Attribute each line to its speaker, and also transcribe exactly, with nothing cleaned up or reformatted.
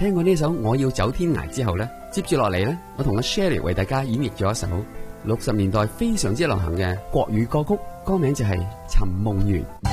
Speaker 1: 聽過呢首《我要走天涯》之後呢，接住落嚟呢，我同阿 Sherry 為大家演繹咗一首六十年代非常之流行嘅國語歌曲，歌名就係《尋夢園》。